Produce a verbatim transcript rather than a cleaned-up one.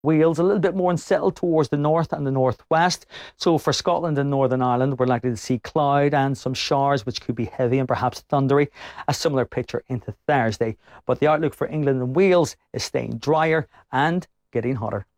Wales a little bit more unsettled towards the north and the northwest. So for Scotland and Northern Ireland, we're likely to see cloud and some showers, which could be heavy and perhaps thundery. A similar picture into Thursday. But the outlook for England and Wales is staying drier and getting hotter.